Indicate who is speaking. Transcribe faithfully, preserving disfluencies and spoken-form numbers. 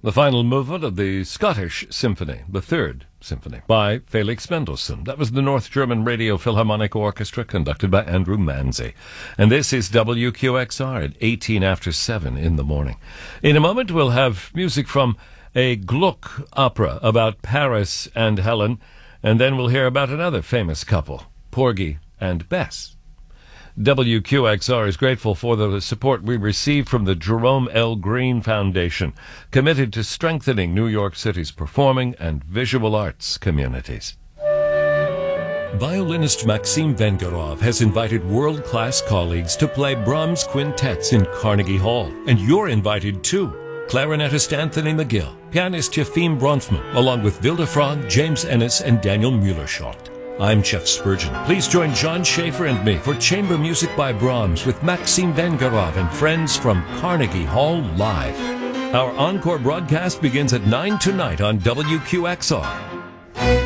Speaker 1: The final movement of the Scottish Symphony, the Third Symphony, by Felix Mendelssohn. That was the North German Radio Philharmonic Orchestra, conducted by Andrew Manzi. And this is W Q X R at eighteen after seven in the morning. In a moment, we'll have music from a Gluck opera about Paris and Helen, and then we'll hear about another famous couple, Porgy and Bess. W Q X R is grateful for the support we receive from the Jerome L. Green Foundation, committed to strengthening New York City's performing and visual arts communities. Violinist Maxim Vengerov has invited world-class colleagues to play Brahms quintets in Carnegie Hall, and you're invited too. Clarinetist Anthony McGill, pianist Yefim Bronfman, along with Vilde Frog, James Ennis, and Daniel Mueller-Schott. I'm Jeff Spurgeon. Please join John Schaefer and me for Chamber Music by Brahms with Maxim Vengerov and friends from Carnegie Hall Live. Our encore broadcast begins at nine tonight on W Q X R.